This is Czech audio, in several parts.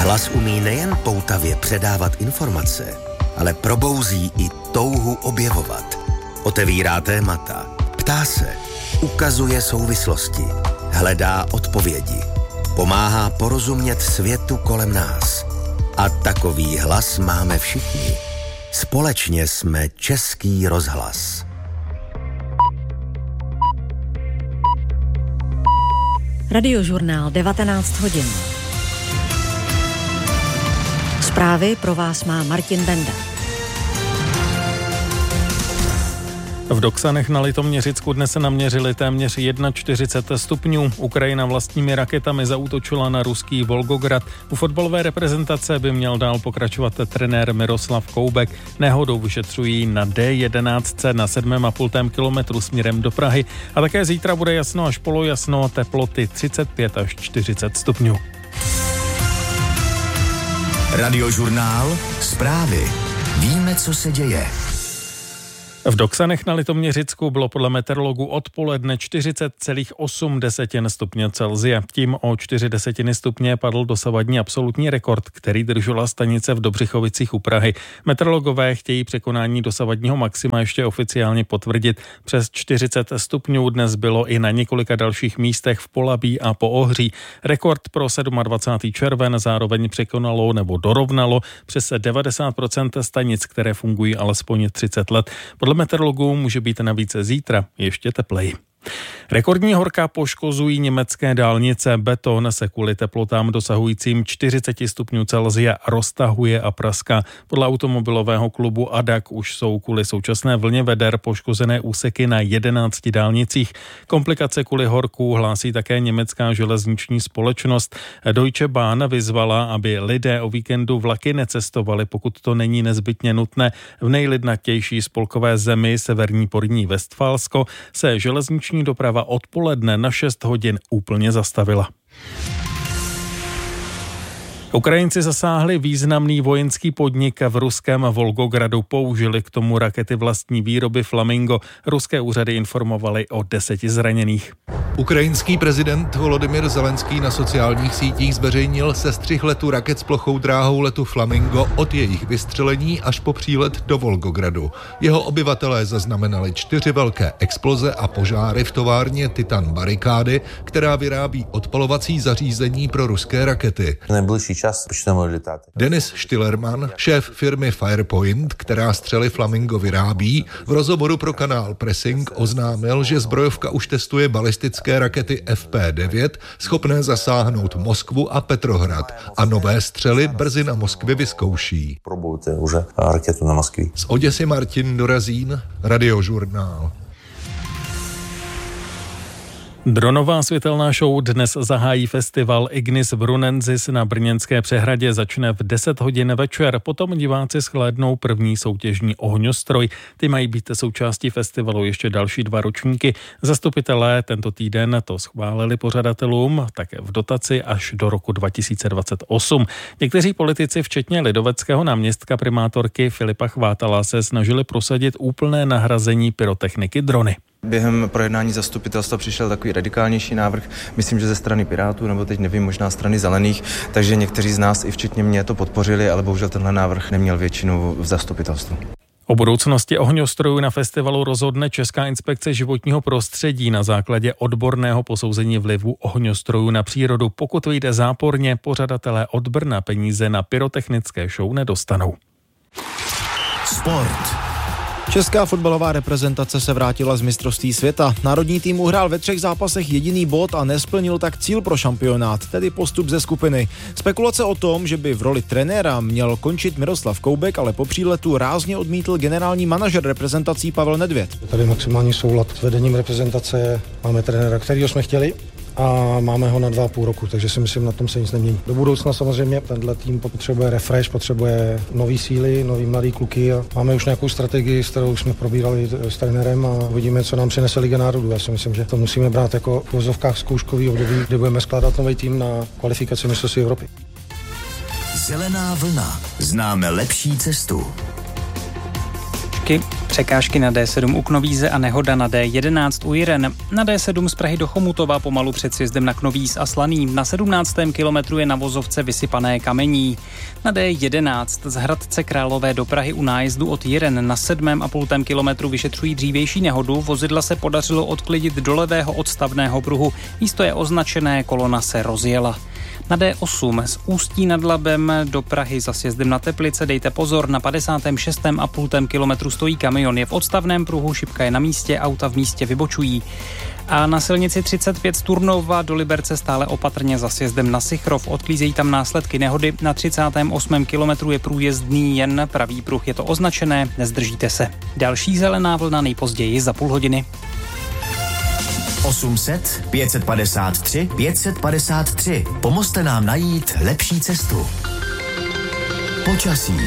Hlas umí nejen poutavě předávat informace, ale probouzí i touhu objevovat. Otevírá témata, ptá se, ukazuje souvislosti, hledá odpovědi, pomáhá porozumět světu kolem nás. A takový hlas máme všichni. Společně jsme Český rozhlas. Radiožurnál 19 hodin. Zprávy pro vás má Martin Benda. V Doksanech na Litoměřicku dnes se naměřili téměř 41 stupňů. Ukrajina vlastními raketami zaútočila na ruský Volgograd. U fotbalové reprezentace by měl dál pokračovat trenér Miroslav Koubek. Nehodou vyšetřují na D11 na 7,5 kilometru směrem do Prahy. A také zítra bude jasno až polojasno, teploty 35 až 40 stupňů. Radiožurnál, zprávy. Víme, co se děje. V Doksanech na Litoměřicku bylo podle meteorologů odpoledne 40,8 stupně Celsia. Tím o 0,4 stupně padl dosavadní absolutní rekord, který držela stanice v Dobřichovicích u Prahy. Meteorologové chtějí překonání dosavadního maxima ještě oficiálně potvrdit. Přes 40 stupňů dnes bylo i na několika dalších místech v Polabí a po Ohří. Rekord pro 27. červen zároveň překonalo nebo dorovnalo přes 90% stanic, které fungují alespoň 30 let. Podle meteorologů může být navíc zítra ještě tepleji. Rekordní horka poškozují německé dálnice. Beton se kvůli teplotám dosahujícím 40 stupňů Celsia roztahuje a praská. Podle automobilového klubu ADAC už jsou kvůli současné vlně veder poškozené úseky na 11 dálnicích. Komplikace kvůli horku hlásí také německá železniční společnost. Deutsche Bahn vyzvala, aby lidé o víkendu vlaky necestovali, pokud to není nezbytně nutné. V nejlidnatější spolkové zemi Severní Porní Vestfálsko se železniční doprava odpoledne na 6 hodin úplně zastavila. Ukrajinci zasáhli významný vojenský podnik v ruském Volgogradu. Použili k tomu rakety vlastní výroby Flamingo. Ruské úřady informovaly o 10 zraněných. Ukrajinský prezident Volodymyr Zelenský na sociálních sítích zveřejnil sestřih letu raket s plochou dráhou letu Flamingo od jejich vystřelení až po přílet do Volgogradu. Jeho obyvatelé zaznamenali 4 velké exploze a požáry v továrně Titan Barikády, která vyrábí odpalovací zařízení pro ruské rakety. Denis Štylerman, šéf firmy Firepoint, která střely Flamingo vyrábí, v rozhovoru pro kanál Pressing oznámil, že zbrojovka už testuje balistické rakety FP9, schopné zasáhnout Moskvu a Petrohrad, a nové střely brzy na Moskvě vyzkouší. Z Oděsy Martin Dorazín, Radiožurnál. Dronová světelná show dnes zahájí festival Ignis Brunensis na Brněnské přehradě. Začne v 10 hodin večer, potom diváci shlédnou první soutěžní ohňostroj. Ty mají být součástí festivalu ještě další 2 ročníky. Zastupitelé tento týden to schválili pořadatelům také v dotaci až do roku 2028. Někteří politici, včetně lidoveckého náměstka primátorky Filipa Chvátala, se snažili prosadit úplné nahrazení pyrotechniky drony. Během projednání zastupitelstva přišel takový radikálnější návrh, myslím, že ze strany Pirátů, nebo teď nevím, možná strany Zelených, takže někteří z nás, i včetně mě, to podpořili, ale bohužel tenhle návrh neměl většinu v zastupitelstvu. O budoucnosti ohňostrojů na festivalu rozhodne Česká inspekce životního prostředí na základě odborného posouzení vlivu ohňostrojů na přírodu. Pokud vyjde záporně, pořadatelé od Brna peníze na pyrotechnické show nedostanou. Sport. Česká fotbalová reprezentace se vrátila z mistrovství světa. Národní tým uhrál ve 3 zápasech jediný bod a nesplnil tak cíl pro šampionát, tedy postup ze skupiny. Spekulace o tom, že by v roli trenéra měl končit Miroslav Koubek, ale po příletu rázně odmítl generální manažer reprezentací Pavel Nedvěd. Tady maximální soulad s vedením reprezentace, máme trenéra, kterýho jsme chtěli, a máme ho na 2,5 roku, takže si myslím, na tom se nic nemění. Do budoucna samozřejmě tenhle tým potřebuje refresh, potřebuje nový síly, nový mladý kluky a máme už nějakou strategii, s kterou jsme probírali s trenérem a uvidíme, co nám přinese Liga národů. Já si myslím, že to musíme brát jako v uvozovkách zkouškový období, kdy budeme skládat nový tým na kvalifikaci mistrovství Evropy. Zelená vlna. Známe lepší cestu. Překážky na D7 u Knovíze a nehoda na D11 u Jiren. Na D7 z Prahy do Chomutova pomalu před sjezdem na Knovíz a Slaný. Na 17. kilometru je na vozovce vysypané kamení. Na D11 z Hradce Králové do Prahy u nájezdu od Jiren na 7,5 kilometru vyšetřují dřívější nehodu. Vozidla se podařilo odklidit do levého odstavného pruhu. Místo je označené, kolona se rozjela. Na D8 z Ústí nad Labem do Prahy za sjezdem na Teplice dejte pozor, na 56,5 kilometru stojí kamion, je v odstavném pruhu, šipka je na místě, auta v místě vybočují. A na silnici 35 z Turnova do Liberce stále opatrně za sjezdem na Sichrov, odklízejí tam následky nehody, na 38. kilometru je průjezdný jen pravý pruh, je to označené, nezdržíte se. Další zelená vlna nejpozději za půl hodiny. 800 553 553. Pomozte nám najít lepší cestu. Počasí.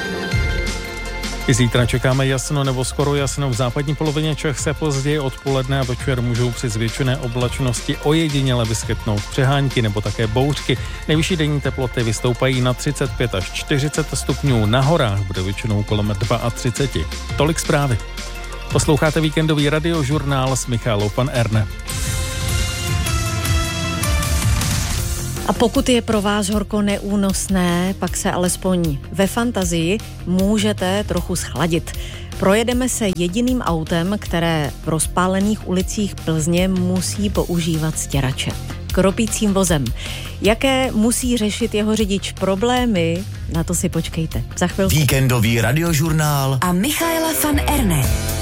I zítra čekáme jasno nebo skoro jasno. V západní polovině Čech se později odpoledne a večer můžou při zvětšené oblačnosti ojediněle vyskytnout přehánky nebo také bouřky. Nejvyšší denní teploty vystoupají na 35 až 40 stupňů. Na horách bude většinou kolem 32. Tolik zprávy. Posloucháte víkendový radiožurnál s Michálou van Erne. A pokud je pro vás horko neúnosné, pak se alespoň ve fantazii můžete trochu schladit. Projedeme se jediným autem, které v rozpálených ulicích Plzně musí používat stěrače. Kropícím vozem. Jaké musí řešit jeho řidič problémy? Na to si počkejte. Za chvilku. Víkendový radiožurnál a Michaela van Erne.